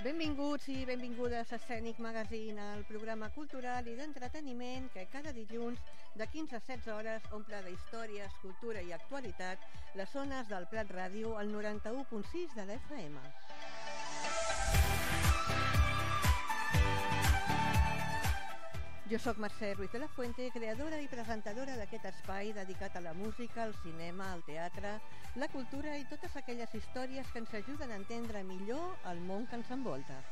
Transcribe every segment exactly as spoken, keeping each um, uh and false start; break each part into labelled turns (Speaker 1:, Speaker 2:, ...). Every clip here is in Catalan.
Speaker 1: Benvinguts i benvingudes a Escènic Magazine, el programa cultural i d'entreteniment que cada dilluns de quinze a setze hores omple de històries, cultura i actualitat les zones del Prat Ràdio al noranta-u punt sis de l'F M. Jo sóc Mercè Ruiz de la Fuente, creadora i presentadora d'aquest espai dedicat a la música, al cinema, al teatre, la cultura i totes aquelles històries que ens ajuden a entendre millor el món que ens envolta.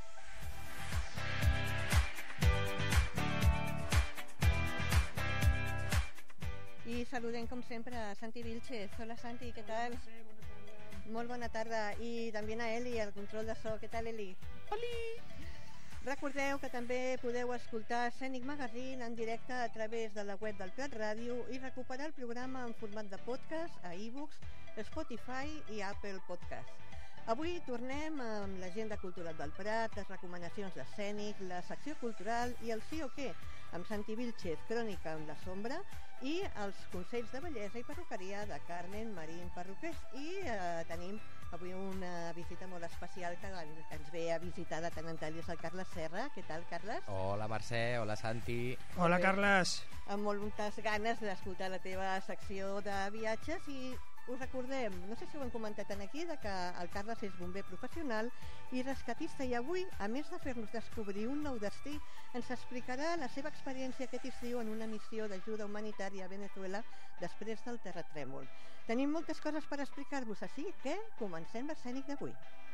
Speaker 1: I saludem, com sempre, a Santi Vilchez. Hola, Santi, què tal? Molt bona tarda. I també a Eli, al control de so. Què tal, Eli?
Speaker 2: Oli!
Speaker 1: Recordeu que també podeu escoltar Escènic Magazine en directe a través de la web del Prat Ràdio i recuperar el programa en format de podcast a iBooks, Spotify i Apple Podcast. Avui tornem amb l'agenda cultural del Prat, les recomanacions d'Escènic, la secció cultural i el sí o què, amb Santi Vilchez, crònica amb la sombra, i els consells de bellesa i perruqueria de Carmen Marín Perruquers. I eh, tenim avui una visita molt especial que ens ve a visitar de tant en tant, és el Carles Serra. Què tal, Carles?
Speaker 2: Hola, Mercè, hola, Santi.
Speaker 3: Hola, Carles.
Speaker 1: Amb moltes ganes d'escoltar la teva secció de viatges i us recordem, no sé si ho hem comentat aquí, de que el Carles és bomber professional i rescatista, i avui, a més de fer-nos descobrir un nou destí, ens explicarà la seva experiència aquest estiu en una missió d'ajuda humanitària a Venezuela després del terratrèmol. Tenim moltes coses per explicar-vos, així que comencem l'Escènic d'avui.